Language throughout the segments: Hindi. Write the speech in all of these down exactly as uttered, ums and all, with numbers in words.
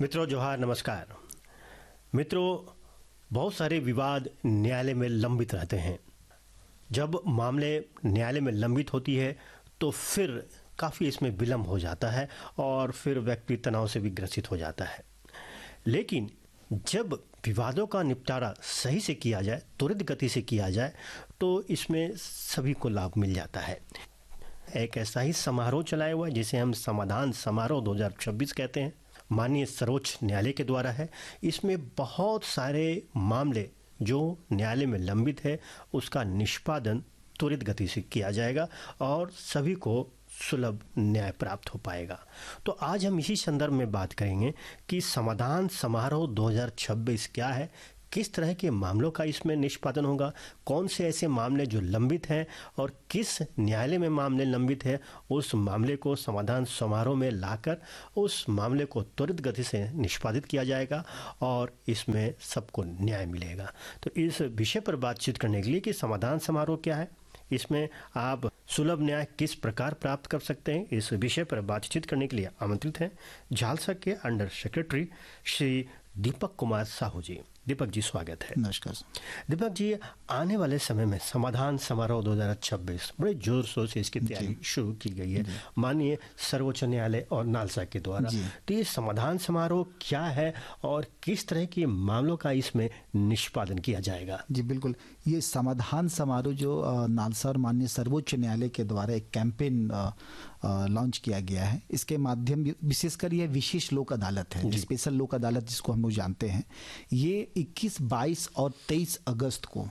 मित्रों जोहार, नमस्कार। मित्रों, बहुत सारे विवाद न्यायालय में लंबित रहते हैं। जब मामले न्यायालय में लंबित होती है तो फिर काफ़ी इसमें विलम्ब हो जाता है और फिर व्यक्ति तनाव से भी ग्रसित हो जाता है। लेकिन जब विवादों का निपटारा सही से किया जाए, त्वरित गति से किया जाए, तो इसमें सभी को लाभ मिल जाता है। एक ऐसा ही समारोह चलाया हुआ है जिसे हम समाधान समारोह दो हज़ार छब्बीस कहते हैं, माननीय सर्वोच्च न्यायालय के द्वारा है। इसमें बहुत सारे मामले जो न्यायालय में लंबित है उसका निष्पादन त्वरित गति से किया जाएगा और सभी को सुलभ न्याय प्राप्त हो पाएगा। तो आज हम इसी संदर्भ में बात करेंगे कि समाधान समारोह दो हज़ार छब्बीस क्या है, किस तरह के मामलों का इसमें निष्पादन होगा, कौन से ऐसे मामले जो लंबित हैं और किस न्यायालय में मामले लंबित है, उस मामले को समाधान समारोह में लाकर उस मामले को त्वरित गति से निष्पादित किया जाएगा और इसमें सबको न्याय मिलेगा। तो इस विषय पर बातचीत करने के लिए कि समाधान समारोह क्या है, इसमें आप सुलभ न्याय किस प्रकार प्राप्त कर सकते हैं, इस विषय पर बातचीत करने के लिए आमंत्रित हैं झालसा के अंडर सेक्रेटरी श्री दीपक कुमार साहू जी। दीपक जी, स्वागत है। नमस्कार। दीपक जी, आने वाले समय में समाधान समारोह दो हज़ार छब्बीस बड़े जोर शोर से इसकी तैयारी शुरू की गई है माननीय सर्वोच्च न्यायालय और नालसा के द्वारा। तो ये समाधान समारोह क्या है और किस तरह के मामलों का इसमें निष्पादन किया जाएगा? जी बिल्कुल, ये समाधान समारोह जो नालसा और माननीय सर्वोच्च न्यायालय के द्वारा एक कैंपेन लॉन्च किया गया है, इसके माध्यम विशेषकर यह विशेष लोक अदालत है, स्पेशल लोक अदालत जिसको हम लोग जानते हैं। ये इक्कीस, बाईस और तेईस अगस्त को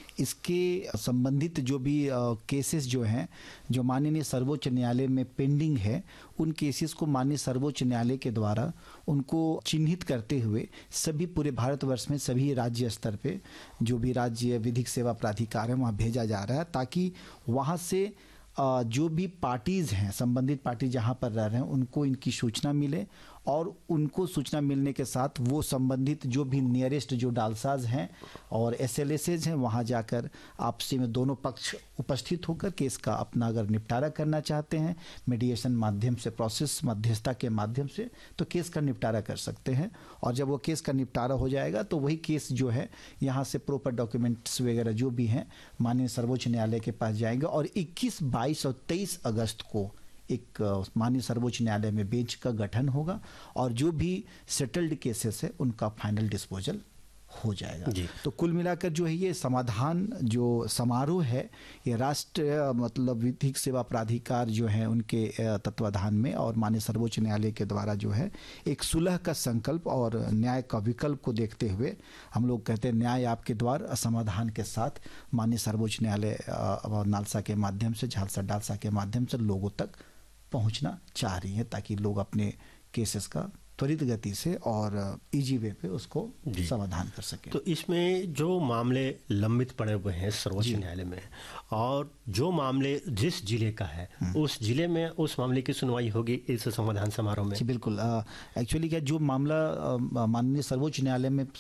इसके संबंधित जो भी केसेस जो हैं जो माननीय सर्वोच्च न्यायालय में पेंडिंग है, उन केसेस को माननीय सर्वोच्च न्यायालय के द्वारा उनको चिन्हित करते हुए सभी पूरे भारतवर्ष में सभी राज्य स्तर पे जो भी राज्य विधिक सेवा प्राधिकार है वहाँ भेजा जा रहा है, ताकि वहाँ से जो भी पार्टीज़ हैं, संबंधित पार्टी जहाँ पर रह रहे हैं, उनको इनकी सूचना मिले और उनको सूचना मिलने के साथ वो संबंधित जो भी नियरेस्ट जो डालसाज हैं और एसएलएसएज हैं वहाँ जाकर आपसी में दोनों पक्ष उपस्थित होकर केस का अपना अगर निपटारा करना चाहते हैं मीडिएशन माध्यम से, प्रोसेस मध्यस्थता के माध्यम से, तो केस का निपटारा कर सकते हैं। और जब वो केस का निपटारा हो जाएगा तो वही केस जो है यहाँ से प्रॉपर डॉक्यूमेंट्स वगैरह जो भी हैं माननीय सर्वोच्च न्यायालय के पास जाएंगे और इक्कीस, बाईस और तेईस अगस्त को एक माननीय सर्वोच्च न्यायालय में बेंच का गठन होगा और जो भी सेटल्ड केसेस है उनका फाइनल डिस्पोजल हो जाएगा। तो कुल मिलाकर जो है ये समाधान जो समारोह है ये राष्ट्रीय मतलब विधिक सेवा प्राधिकार जो है उनके तत्वाधान में और माननीय सर्वोच्च न्यायालय के द्वारा जो है एक सुलह का संकल्प और न्याय का विकल्प को देखते हुए हम लोग कहते हैं न्याय आपके द्वार समाधान के साथ माननीय सर्वोच्च न्यायालय नालसा के माध्यम से, झालसा डालसा के माध्यम से लोगों तक पहुंचना चाह रही है, ताकि लोग अपने केसेस का त्वरित गति से और इजी वे पे उसको समाधान कर सके। तो इसमें जो मामले लंबित पड़े हुए हैं सर्वोच्च न्यायालय में और जो मामले जिस जिले का है उस जिले में उस मामले की सुनवाई होगी इस समाधान समारोह में? जी बिल्कुल। एक्चुअली क्या जो मामला माननीय सर्वोच्च न्यायालय में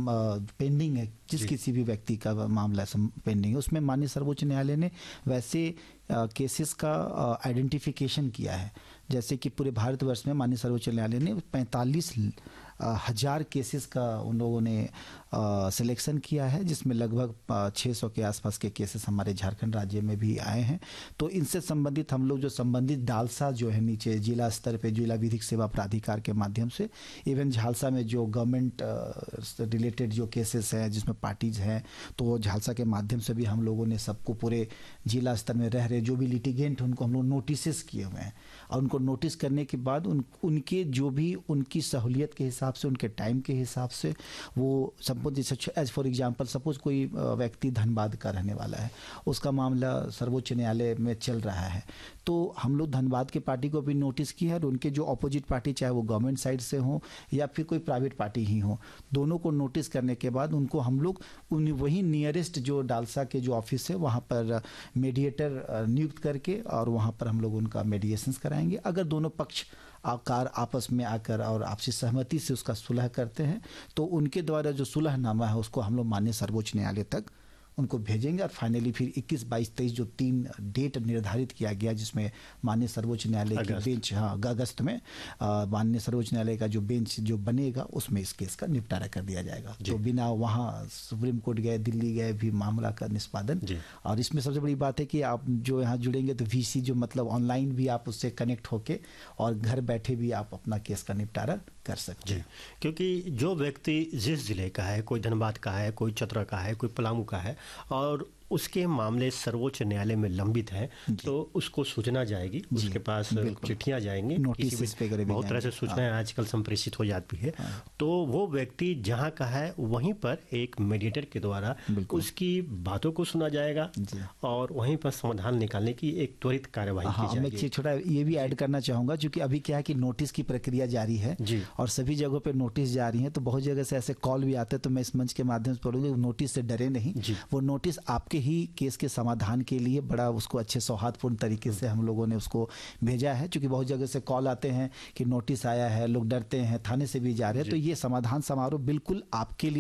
पेंडिंग है, जिस किसी भी व्यक्ति का मामला पेंडिंग है, उसमें माननीय सर्वोच्च न्यायालय ने वैसे केसेस का आइडेंटिफिकेशन किया है। जैसे कि पूरे भारतवर्ष में माननीय सर्वोच्च न्यायालय ने पैंतालीस हज़ार केसेस का उन लोगों ने सिलेक्शन किया है, जिसमें लगभग छह सौ के आसपास के केसेस हमारे झारखंड राज्य में भी आए हैं। तो इनसे संबंधित हम लोग जो संबंधित डालसा जो है नीचे जिला स्तर पे जिला विधिक सेवा प्राधिकार के माध्यम से, इवन झालसा में जो गवर्नमेंट रिलेटेड जो केसेस हैं जिसमें पार्टीज हैं, तो झालसा के माध्यम से भी हम लोगों ने सबको पूरे जिला स्तर में रह रहे जो भी लिटिगेंट उनको हम लोग नोटिस किए हुए हैं और उनको नोटिस करने के बाद उन उनके जो भी उनकी सहूलियत के हिसाब से, उनके टाइम के हिसाब से वो सपोज जैसे एज फॉर एग्जांपल सपोज कोई व्यक्ति धनबाद का रहने वाला है, उसका मामला सर्वोच्च न्यायालय में चल रहा है, तो हम लोग धनबाद के पार्टी को भी नोटिस किया है और उनके जो अपोजिट पार्टी चाहे वो गवर्नमेंट साइड से हो या फिर कोई प्राइवेट पार्टी ही हो, दोनों को नोटिस करने के बाद उनको हम लोग उन वही नियरेस्ट जो डालसा के जो ऑफिस है वहाँ पर मीडिएटर नियुक्त करके और वहाँ पर हम लोग उनका मेडिएशंस कराएंगे। अगर दोनों पक्ष आकार आपस में आकर और आपसी सहमति से उसका सुलह करते हैं तो उनके द्वारा जो सुलहनामा है उसको हम लोग माननीय सर्वोच्च न्यायालय तक उनको भेजेंगे और फाइनली फिर इक्कीस, बाईस, तेईस जो तीन डेट निर्धारित किया गया, जिसमें माननीय सर्वोच्च न्यायालय की बेंच, हाँ अगस्त में माननीय सर्वोच्च न्यायालय का जो बेंच जो बनेगा उसमें इस केस का निपटारा कर दिया जाएगा। तो बिना वहाँ सुप्रीम कोर्ट गए, दिल्ली गए भी मामला का निष्पादन। और इसमें सबसे बड़ी बात है कि आप जो यहाँ जुड़ेंगे तो वीसी जो मतलब ऑनलाइन भी आप उससे कनेक्ट होके और घर बैठे भी आप अपना केस का निपटारा कर सकते हैं। क्योंकि जो व्यक्ति जिस जिले का है, कोई धनबाद का है, कोई चतरा का है, कोई पलामू का है और उसके मामले सर्वोच्च न्यायालय में लंबित हैं, तो उसको सूचना जाएगी, उसके पास चिट्ठियां जाएंगी, नोटिस पे बहुत तरह से सूचनाएं आजकल संप्रेषित हो जाती है। तो वो व्यक्ति जहां का है वहीं पर एक मीडिएटर के द्वारा उसकी बातों को सुना जाएगा और वहीं पर समाधान निकालने की एक त्वरित कार्यवाही की जाएगी। मैं एक चीज छोटा ये भी ऐड करना चाहूंगा, क्योंकि अभी क्या है कि नोटिस की प्रक्रिया जारी है और सभी जगहों पे नोटिस जारी है, तो बहुत जगह से ऐसे कॉल भी आते हैं। तो मैं इस मंच के माध्यम से बोलूंगा, नोटिस से डरे नहीं, वो नोटिस आपके ही केस के समाधान के लिए बड़ा उसको अच्छे सौहार्दपूर्ण तरीके से हम लोगों ने उसको भेजा है। क्योंकि बहुत जगह से कॉल आते हैं कि नोटिस आया है, लोग डरते हैं, थाने से भी जा रहे हैं। तो ये समाधान समारोह बिल्कुल आपके लिए